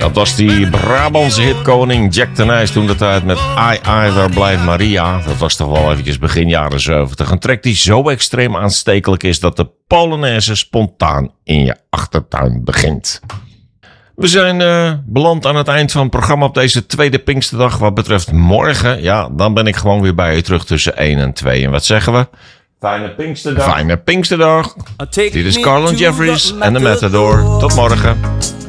Dat was die Brabantse hitkoning Jack ten Nys toen de tijd met I, Waar blijft Maria. Dat was toch wel eventjes begin jaren 70. Een track die zo extreem aanstekelijk is dat de Polonaise spontaan in je achtertuin begint. We zijn beland aan het eind van het programma op deze tweede Pinksterdag. Wat betreft morgen, ja, dan ben ik gewoon weer bij je terug tussen 1 en 2. En wat zeggen we? Fijne Pinksterdag. Fijne Pinksterdag. Dit is Carlin Jeffries en de Matador. Tot morgen.